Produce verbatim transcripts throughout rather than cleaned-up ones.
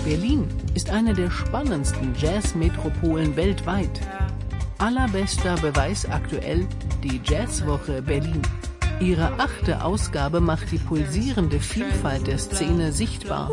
Berlin ist eine der spannendsten Jazz-Metropolen weltweit. Allerbester Beweis aktuell die Jazzwoche Berlin. Ihre achte Ausgabe macht die pulsierende Vielfalt der Szene sichtbar.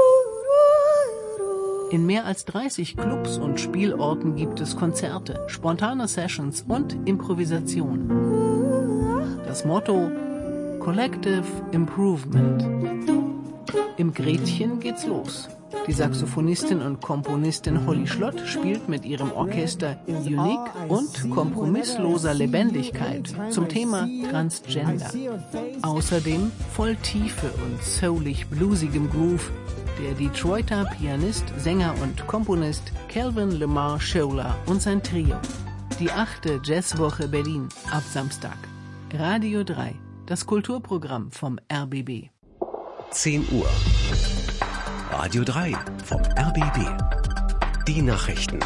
In mehr als dreißig Clubs und Spielorten gibt es Konzerte, spontane Sessions und Improvisation. Das Motto: Collective Improvement. Im Gretchen geht's los. Die Saxophonistin und Komponistin Holly Schlott spielt mit ihrem Orchester Unique und kompromissloser Lebendigkeit zum Thema Transgender. Außerdem voll Tiefe und soulig bluesigem Groove der Detroiter Pianist, Sänger und Komponist Calvin Lamar Scholer und sein Trio. Die achte Jazzwoche Berlin ab Samstag. Radio drei, das Kulturprogramm vom R B B. zehn Uhr. Radio drei vom R B B. Die Nachrichten.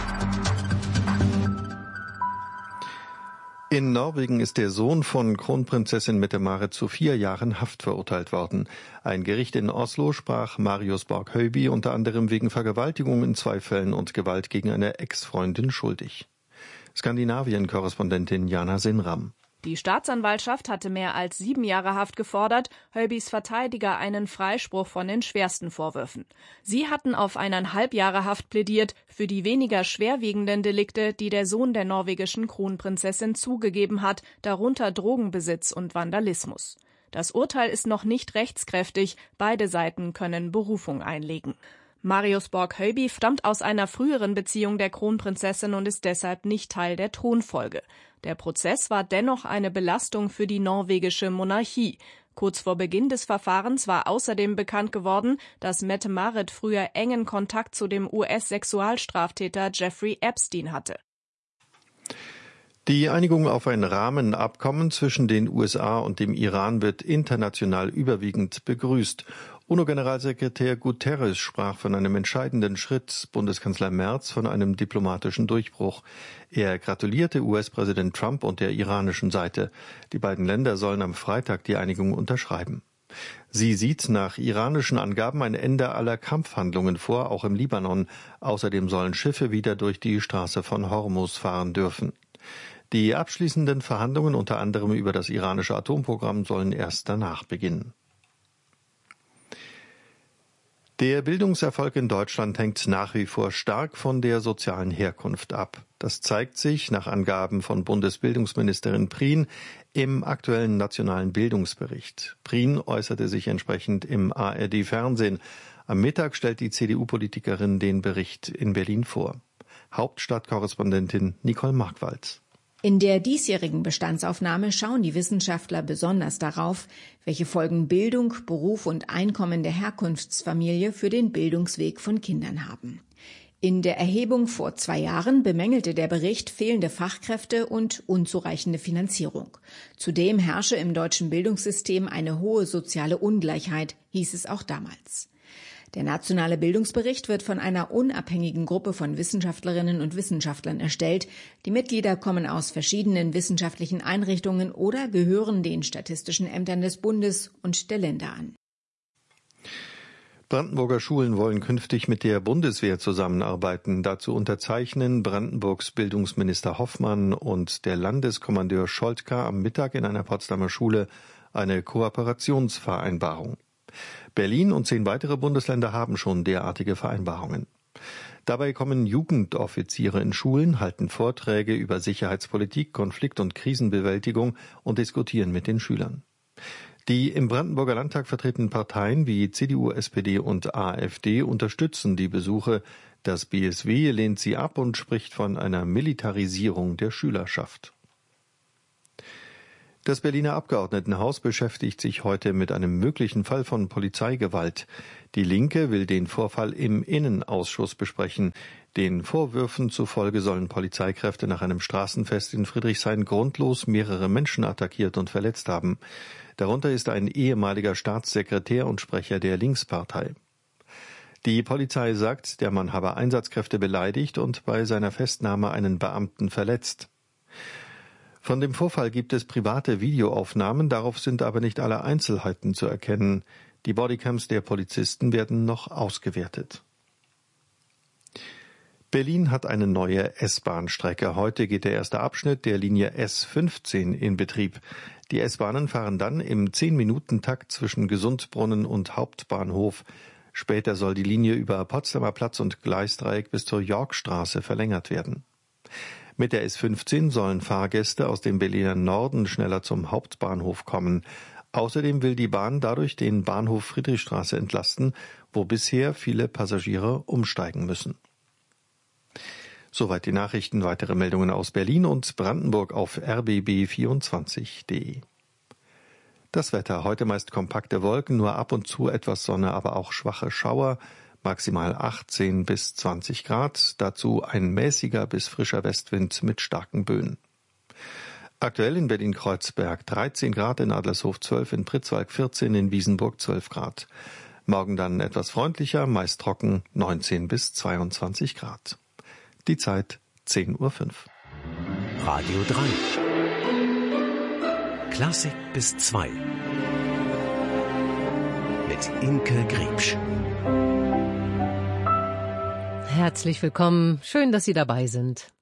In Norwegen ist der Sohn von Kronprinzessin Mette-Marit zu vier Jahren Haft verurteilt worden. Ein Gericht in Oslo sprach Marius Borg Høiby unter anderem wegen Vergewaltigung in zwei Fällen und Gewalt gegen eine Ex-Freundin schuldig. Skandinavien-Korrespondentin Jana Sinram. Die Staatsanwaltschaft hatte mehr als sieben Jahre Haft gefordert, Høibys Verteidiger einen Freispruch von den schwersten Vorwürfen. Sie hatten auf eineinhalb Jahre Haft plädiert für die weniger schwerwiegenden Delikte, die der Sohn der norwegischen Kronprinzessin zugegeben hat, darunter Drogenbesitz und Vandalismus. Das Urteil ist noch nicht rechtskräftig, beide Seiten können Berufung einlegen. Marius Borg Høiby stammt aus einer früheren Beziehung der Kronprinzessin und ist deshalb nicht Teil der Thronfolge. Der Prozess war dennoch eine Belastung für die norwegische Monarchie. Kurz vor Beginn des Verfahrens war außerdem bekannt geworden, dass Mette-Marit früher engen Kontakt zu dem U S-Sexualstraftäter Jeffrey Epstein hatte. Die Einigung auf ein Rahmenabkommen zwischen den U S A und dem Iran wird international überwiegend begrüßt. UNO-Generalsekretär Guterres sprach von einem entscheidenden Schritt, Bundeskanzler Merz von einem diplomatischen Durchbruch. Er gratulierte U S-Präsident Trump und der iranischen Seite. Die beiden Länder sollen am Freitag die Einigung unterschreiben. Sie sieht nach iranischen Angaben ein Ende aller Kampfhandlungen vor, auch im Libanon. Außerdem sollen Schiffe wieder durch die Straße von Hormuz fahren dürfen. Die abschließenden Verhandlungen unter anderem über das iranische Atomprogramm sollen erst danach beginnen. Der Bildungserfolg in Deutschland hängt nach wie vor stark von der sozialen Herkunft ab. Das zeigt sich nach Angaben von Bundesbildungsministerin Prien im aktuellen nationalen Bildungsbericht. Prien äußerte sich entsprechend im A R D-Fernsehen. Am Mittag stellt die C D U-Politikerin den Bericht in Berlin vor. Hauptstadtkorrespondentin Nicole Markwald. In der diesjährigen Bestandsaufnahme schauen die Wissenschaftler besonders darauf, welche Folgen Bildung, Beruf und Einkommen der Herkunftsfamilie für den Bildungsweg von Kindern haben. In der Erhebung vor zwei Jahren bemängelte der Bericht fehlende Fachkräfte und unzureichende Finanzierung. Zudem herrsche im deutschen Bildungssystem eine hohe soziale Ungleichheit, hieß es auch damals. Der nationale Bildungsbericht wird von einer unabhängigen Gruppe von Wissenschaftlerinnen und Wissenschaftlern erstellt. Die Mitglieder kommen aus verschiedenen wissenschaftlichen Einrichtungen oder gehören den statistischen Ämtern des Bundes und der Länder an. Brandenburger Schulen wollen künftig mit der Bundeswehr zusammenarbeiten. Dazu unterzeichnen Brandenburgs Bildungsminister Hoffmann und der Landeskommandeur Scholtka am Mittag in einer Potsdamer Schule eine Kooperationsvereinbarung. Berlin und zehn weitere Bundesländer haben schon derartige Vereinbarungen. Dabei kommen Jugendoffiziere in Schulen, halten Vorträge über Sicherheitspolitik, Konflikt- und Krisenbewältigung und diskutieren mit den Schülern. Die im Brandenburger Landtag vertretenen Parteien wie C D U, S P D und A f D unterstützen die Besuche. Das B S W lehnt sie ab und spricht von einer Militarisierung der Schülerschaft. Das Berliner Abgeordnetenhaus beschäftigt sich heute mit einem möglichen Fall von Polizeigewalt. Die Linke will den Vorfall im Innenausschuss besprechen. Den Vorwürfen zufolge sollen Polizeikräfte nach einem Straßenfest in Friedrichshain grundlos mehrere Menschen attackiert und verletzt haben. Darunter ist ein ehemaliger Staatssekretär und Sprecher der Linkspartei. Die Polizei sagt, der Mann habe Einsatzkräfte beleidigt und bei seiner Festnahme einen Beamten verletzt. Von dem Vorfall gibt es private Videoaufnahmen, darauf sind aber nicht alle Einzelheiten zu erkennen. Die Bodycams der Polizisten werden noch ausgewertet. Berlin hat eine neue S-Bahn-Strecke. Heute geht der erste Abschnitt der Linie S fünfzehn in Betrieb. Die S-Bahnen fahren dann im zehn-Minuten-Takt zwischen Gesundbrunnen und Hauptbahnhof. Später soll die Linie über Potsdamer Platz und Gleisdreieck bis zur Yorkstraße verlängert werden. Mit der S fünfzehn sollen Fahrgäste aus dem Berliner Norden schneller zum Hauptbahnhof kommen. Außerdem will die Bahn dadurch den Bahnhof Friedrichstraße entlasten, wo bisher viele Passagiere umsteigen müssen. Soweit die Nachrichten. Weitere Meldungen aus Berlin und Brandenburg auf r b b vierundzwanzig punkt de. Das Wetter. Heute meist kompakte Wolken, nur ab und zu etwas Sonne, aber auch schwache Schauer. Maximal achtzehn bis zwanzig Grad. Dazu ein mäßiger bis frischer Westwind mit starken Böen. Aktuell in Berlin-Kreuzberg dreizehn Grad, in Adlershof zwölf, in Pritzwalk vierzehn, in Wiesenburg zwölf Grad. Morgen dann etwas freundlicher, meist trocken, neunzehn bis zweiundzwanzig Grad. Die Zeit zehn Uhr fünf. Radio drei. Klassik bis zwei. Mit Inke Griebsch. Herzlich willkommen. Schön, dass Sie dabei sind.